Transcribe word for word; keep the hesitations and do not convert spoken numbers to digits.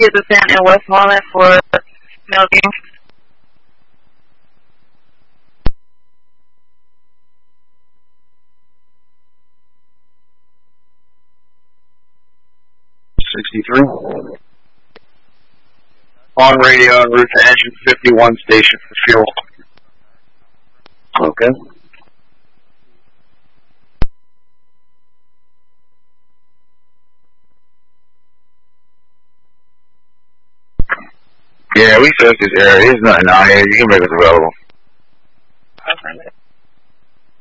Is the Sam in Westmoreland for Melview? sixty-three. On radio en route to engine fifty-one station for fuel. Okay. Yeah, we searched this area. There's nothing out here. You can make us available.